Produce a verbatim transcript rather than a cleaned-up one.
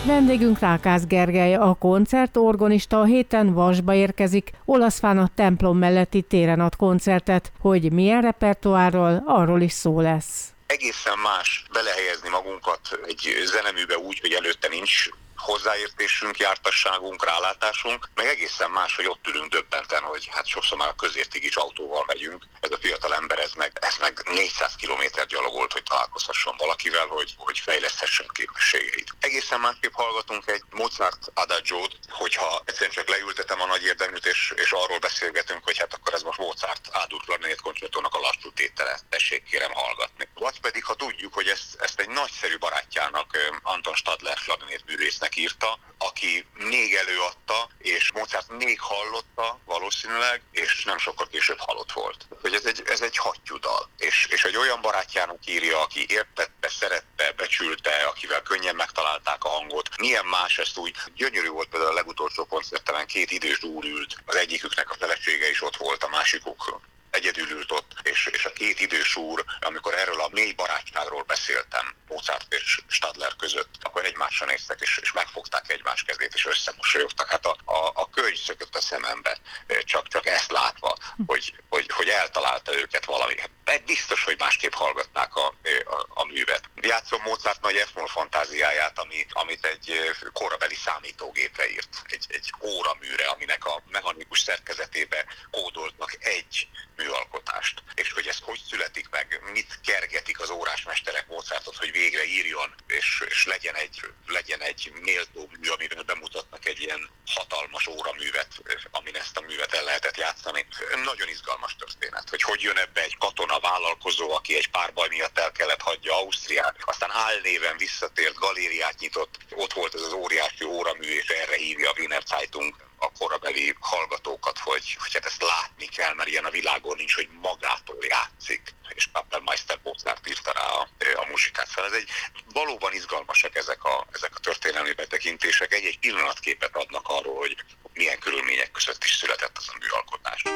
Vendégünk Rákász Gergely, a koncertorgonista a héten Vasba érkezik, Olaszfán a templom melletti téren ad koncertet. Hogy milyen repertoárról, arról is szó lesz. Egészen más belehelyezni magunkat egy zeneműbe úgy, hogy előtte nincs hozzáértésünk, jártasságunk, rálátásunk, meg egészen más, hogy ott ülünk döbbenten, hogy hát sokszor már a közértig is autóval megyünk. Ez a fiatal ember, ez meg, ez meg négyszáz kilométer gyalogolt, hogy találkozhasson valakivel, hogy, hogy fejleszthessen képességeit. Egészen másképp hallgatunk egy Mozart adagiót, hogyha egyszerűen csak leültetem a nagy érdeműt, és, és arról beszélgetünk, hogy hát akkor ez most Mozart A-dur klarinét koncertónak a lassú tétele, tessék kérem hallgatni. Vagy pedig, ha tudjuk, hogy ezt, ezt egy nagyszerű barátjának, Anton Stadler klarinét írta, aki még előadta, és Mozart még hallotta valószínűleg, és nem sokkal később halott volt. Hogy ez egy, ez egy hattyú dal. És, és egy olyan barátjának írja, aki értette, szerette, becsülte, akivel könnyen megtalálták a hangot. Milyen más ezt úgy. Gyönyörű volt például a legutolsó koncertemen, két idős úr ült, az egyiküknek a felesége is ott volt, a másikuk egyedül ült ott, és, és a két idős úr, amikor erről a mély barátságról beszéltem, Mozart és Stadler között, akkor egymásra néztek, és, és megfogták egymás kezét, és összemosolyogtak. Hát a, a, a könyv szökött a szemembe, csak, csak ezt látva, hogy, hogy, hogy eltalálta őket valami. Hát biztos, hogy másképp hallgatnák a, a, a művet. Játszom Mozart nagy F-moll fantáziáját, ami, amit egy korabeli számítógépre írt, egy, egy óraműre, aminek a mechanikus szerkezetébe kódoltnak egy műalkotást. És hogy ez hogy születik meg, mit kergetik az órásmesterek Mozartot, hogy végre írjon, és, és legyen egy, legyen egy méltó mű, amiben bemutatnak egy ilyen hatalmas óraművet, amin ezt a művet el lehetett játszani. Nagyon izgalmas történet, hogy hogy jön ebbe egy katona vállalkozó, aki egy pár baj miatt el kellett hagyja Ausztriát, aztán álnéven visszatért, galériát nyitott, ott volt ez az óriási óramű, és erre hívja a Wiener Zeitung a korabeli hallgatókat, hogy, hogy hát ezt látni kell, mert ilyen a világon nincs, hogy magától játszik, és Kapellmeister Mozart írta rá a, a muzsikát fel. Ez egy valóban izgalmasak ezek a, ezek a történelmi betekintések, egy-egy pillanatképet adnak arról, hogy milyen körülmények között is született az a műalkotás.